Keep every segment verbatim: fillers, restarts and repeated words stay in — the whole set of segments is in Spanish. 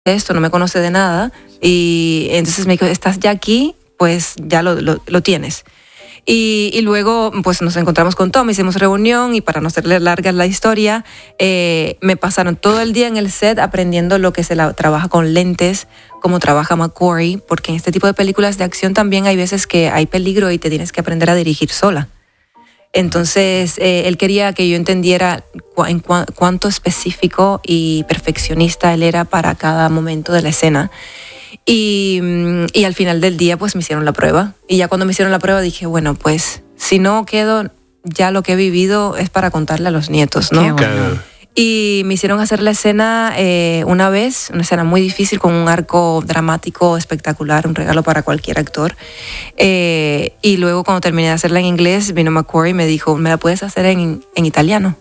esto, no me conoce de nada. Y entonces me dijo, estás ya aquí, pues ya lo, lo, lo tienes. Y, y luego pues nos encontramos con Tom, hicimos reunión y para no hacerle larga la historia, eh, me pasaron todo el día en el set aprendiendo lo que se la, trabaja con lentes, cómo trabaja McQuarrie, porque en este tipo de películas de acción también hay veces que hay peligro y te tienes que aprender a dirigir sola. Entonces eh, él quería que yo entendiera cu- en cu- cuánto específico y perfeccionista él era para cada momento de la escena. Y, y al final del día pues me hicieron la prueba. Y ya cuando me hicieron la prueba dije, bueno, pues si no quedo, ya lo que he vivido es para contarle a los nietos, ¿no? Qué bueno. Y me hicieron hacer la escena eh, una vez, una escena muy difícil con un arco dramático espectacular, un regalo para cualquier actor. Eh, y luego cuando terminé de hacerla en inglés, vino McQuarrie y me dijo, ¿me la puedes hacer en, en italiano?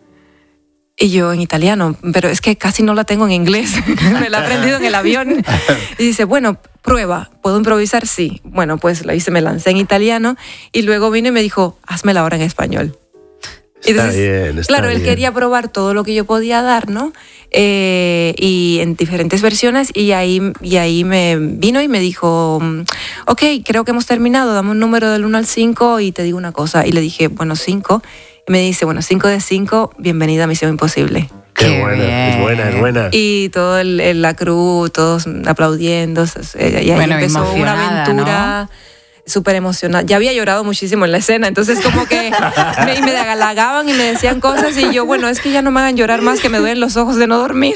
Y yo, en italiano, pero es que casi no la tengo en inglés, me la he aprendido en el avión. Y dice, bueno, prueba, ¿puedo improvisar? Sí. Bueno, pues la hice, me lancé en italiano y luego vino y me dijo, házmela ahora en español. Está Entonces, bien, está claro, él bien. quería probar todo lo que yo podía dar, ¿no? Eh, y en diferentes versiones, y ahí, y ahí me vino y me dijo, ok, creo que hemos terminado, dame un número del uno al cinco y te digo una cosa. Y le dije, bueno, cinco. Y me dice, bueno, cinco de cinco, bienvenida a Misión Imposible. Qué, Qué buena, bien. es buena, es buena. Y todo el, el- la crew, todos aplaudiendo, y ahí Bueno, empezó una emocionada, aventura súper emocionada. Ya había llorado muchísimo en la escena, entonces como que me, y me halagaban y me decían cosas y yo, bueno, es que ya no me hagan llorar más, que me duelen los ojos de no dormir.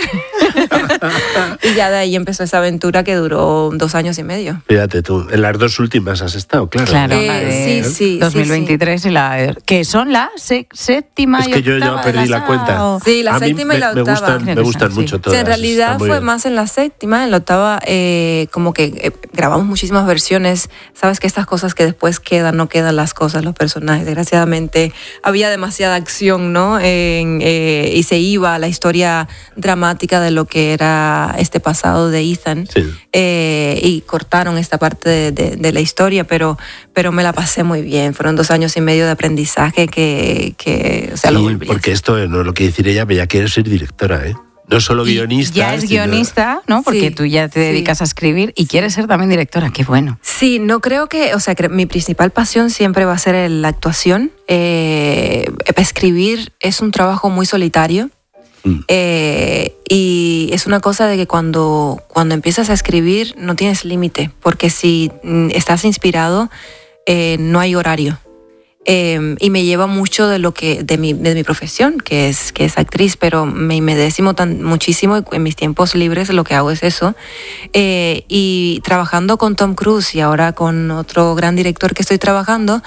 Y ya de ahí empezó esa aventura que duró dos años y medio. Fíjate tú, en las dos últimas has estado, claro. Claro, Eh, la de sí, sí, sí, dos mil veintitrés y la que son la se- séptima Es y que yo ya octava perdí de la saga, cuenta. o- Sí, la A mí séptima y me- la me octava. gustan, Creo me que gustan son, sí. mucho O sea, todas. en realidad están muy fue bien. más en la séptima, en la octava, eh, como que eh, grabamos muchísimas versiones. Sabes que estas cosas que después quedan, no quedan las cosas, los personajes. Desgraciadamente había demasiada acción, ¿no? En, eh, y se iba a la historia dramática de lo que era este pasado de Ethan. Sí. Eh, y cortaron esta parte de, de- de la historia, pero, pero me la pasé muy bien. Fueron dos años y medio de aprendizaje que, que o sea, lo Sí, volví. porque esto no lo quiere decir ella, pero ya quiere ser directora, ¿eh? No solo Y guionista. ya es sino- guionista, ¿no? Porque Sí, tú ya te sí. dedicas a escribir y quieres ser también directora. Qué bueno. Sí, no creo que, o sea, cre- mi principal pasión siempre va a ser el- la actuación. Eh, escribir es un trabajo muy solitario. Mm. Eh, y es una cosa de que cuando, cuando empiezas a escribir no tienes límite, porque si mm, estás inspirado, eh, no hay horario. Eh, y me lleva mucho de lo que de mi, de mi profesión, que es, que es actriz, pero me, me decimo tan, muchísimo y en mis tiempos libres lo que hago es eso. Eh, y trabajando con Tom Cruise y ahora con otro gran director que estoy trabajando,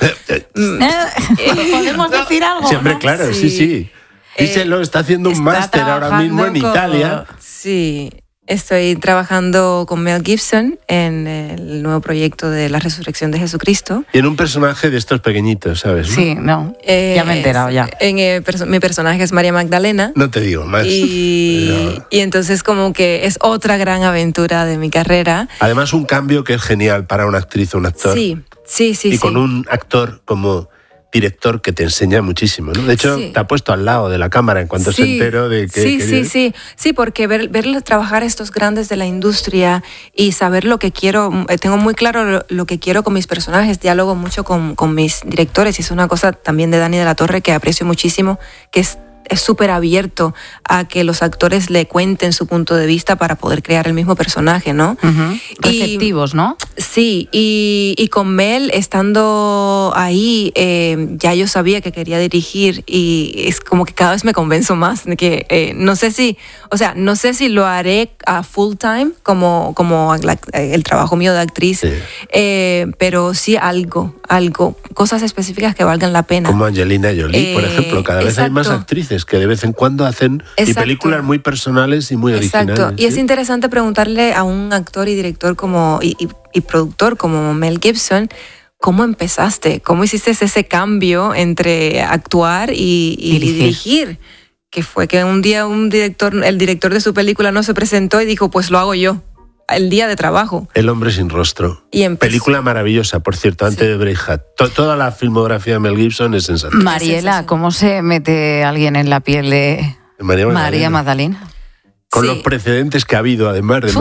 ¿Podemos decir algo? Siempre, ¿no? claro, sí, sí. Sí. Díselo, está haciendo un está máster ahora mismo en trabajando con- Italia. sí, estoy trabajando con Mel Gibson en el nuevo proyecto de la resurrección de Jesucristo. Y en un personaje de estos pequeñitos, ¿sabes? ¿no? Sí, no. Eh, ya me he enterado, ya. En, eh, perso- mi personaje es María Magdalena. No te digo más. Y, Pero- y entonces como que es otra gran aventura de mi carrera. Además, un cambio que es genial para una actriz o un actor. Sí, sí, sí. y sí. con un actor como director que te enseña muchísimo, ¿no? De hecho, Sí. te ha puesto al lado de la cámara en cuanto se Sí, enteró de que... Sí, que- sí, sí. Sí, porque ver, verle trabajar a estos grandes de la industria y saber lo que quiero, eh, tengo muy claro lo, lo que quiero con mis personajes, diálogo mucho con, con mis directores y es una cosa también de Dani de la Torre que aprecio muchísimo, que es es súper abierto a que los actores le cuenten su punto de vista para poder crear el mismo personaje, ¿no? Ujú. Y- Receptivos, ¿no? Sí, y, y con Mel estando ahí, eh, ya yo sabía que quería dirigir y es como que cada vez me convenzo más de que eh, no sé si, o sea, no sé si lo haré a full time como, como la- el trabajo mío de actriz, Sí. eh, pero sí algo, algo, cosas específicas que valgan la pena. Como Angelina Jolie, por Eh, ejemplo. Cada vez hay más exacto. actrices que de vez en cuando hacen y Exacto. películas muy personales y muy Exacto. originales. Y es ¿sí? interesante preguntarle a un actor y director como y, y- y productor como Mel Gibson, ¿cómo empezaste? ¿Cómo hiciste ese cambio entre actuar y, y Dirigir. dirigir? Que fue que un día un director, el director de su película no se presentó y dijo, pues lo hago yo, el día de trabajo. El hombre sin rostro. Y empezó. Película maravillosa, por cierto, antes Sí. de Braveheart. To- toda la filmografía de Mel Gibson es sensacional. Mariela, sí. ¿cómo se mete alguien en la piel de María Magdalena. María Magdalena? Con Sí. los precedentes que ha habido, además de